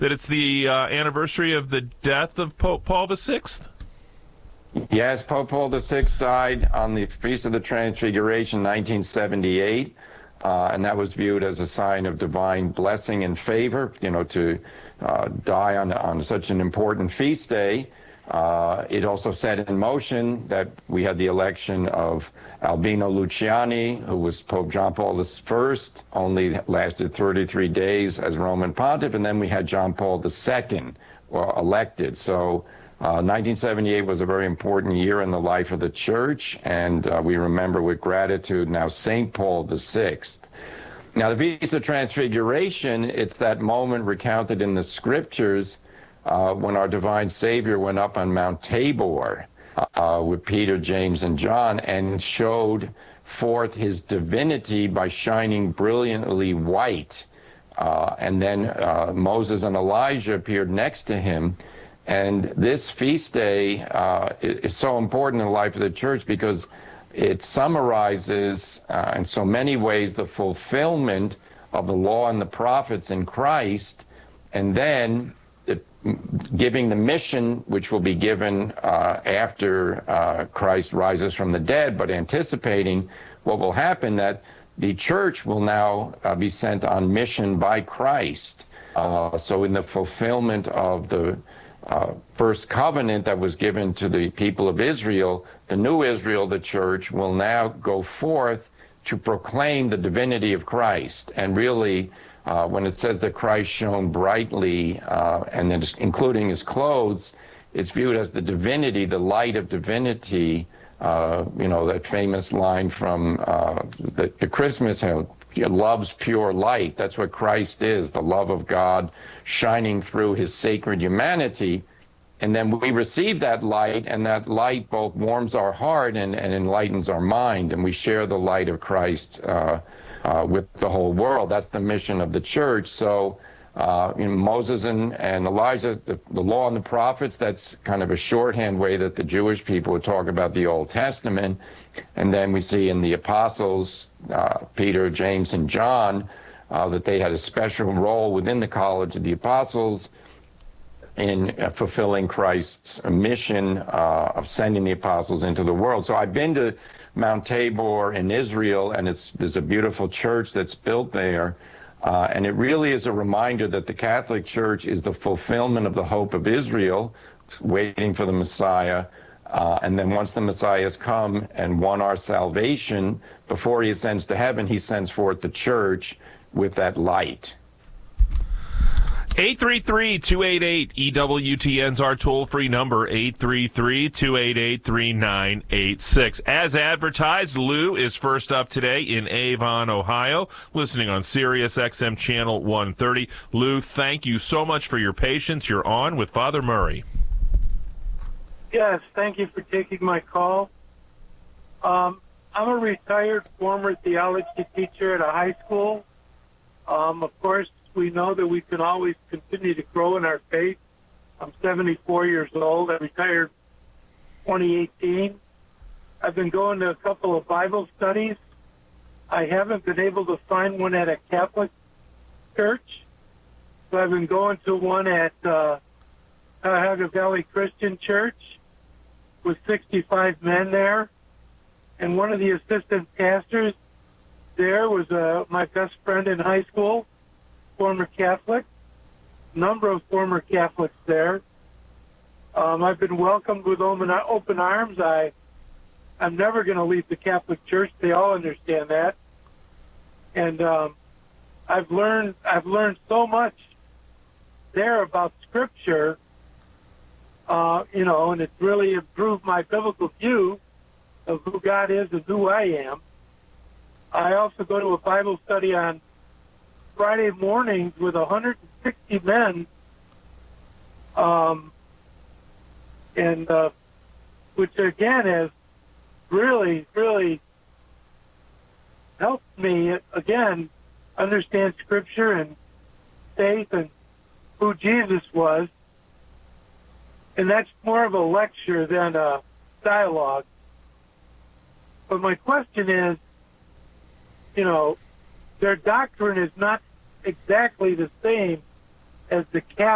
that it's the anniversary of the death of Pope Paul VI? Yes, Pope Paul VI died on the Feast of the Transfiguration, 1978, and that was viewed as a sign of divine blessing and favor, to die on such an important feast day. It also set in motion that we had the election of Albino Luciani, who was Pope John Paul I, only lasted 33 days as Roman pontiff, and then we had John Paul II elected. So 1978 was a very important year in the life of the church, and we remember with gratitude now St. Paul VI. Now, the Feast of Transfiguration, it's that moment recounted in the scriptures when our divine Savior went up on Mount Tabor with Peter, James, and John and showed forth his divinity by shining brilliantly white. And then Moses and Elijah appeared next to him. And this feast day is so important in the life of the church because it summarizes in so many ways the fulfillment of the law and the prophets in Christ, and then giving the mission which will be given after Christ rises from the dead, but anticipating what will happen, that the church will now be sent on mission by Christ. So in the fulfillment of the first covenant that was given to the people of Israel, the new Israel, the church, will now go forth to proclaim the divinity of Christ. And really, when it says that Christ shone brightly, and then including his clothes, it's viewed as the divinity, the light of divinity, that famous line from the Christmas hymn, love's pure light. That's what Christ is, the love of God shining through his sacred humanity. And then we receive that light, and that light both warms our heart and enlightens our mind, and we share the light of Christ with the whole world. That's the mission of the church. So Moses and Elijah, the law and the prophets, that's kind of a shorthand way that the Jewish people would talk about the Old Testament. And then we see in the apostles, Peter, James, and John, that they had a special role within the College of the Apostles in fulfilling Christ's mission of sending the apostles into the world. So I've been to Mount Tabor in Israel, and there's a beautiful church that's built there. And it really is a reminder that the Catholic Church is the fulfillment of the hope of Israel, waiting for the Messiah. And then once the Messiah has come and won our salvation, before he ascends to heaven, he sends forth the church with that light. 833-288-EWTN's our toll-free number, 833-288-3986. As advertised, Lou is first up today in Avon, Ohio, listening on Sirius XM Channel 130. Lou, thank you so much for your patience. You're on with Father Murray. Yes, thank you for taking my call. I'm a retired former theology teacher at a high school. Of course, we know that we can always continue to grow in our faith. I'm 74 years old. I retired 2018. I've been going to a couple of Bible studies. I haven't been able to find one at a Catholic church, so I've been going to one at Cuyahoga Valley Christian Church with 65 men there. And one of the assistant pastors there was my best friend in high school, former Catholic, number of former Catholics there. I've been welcomed with open arms. I'm never going to leave the Catholic Church. They all understand that. And I've learned so much there about Scripture, and it's really improved my biblical view of who God is and who I am. I also go to a Bible study on Friday mornings with 160 men, which again has really, really helped me again understand Scripture and faith and who Jesus was. And that's more of a lecture than a dialogue. But my question is, their doctrine is not exactly the same as the Catholic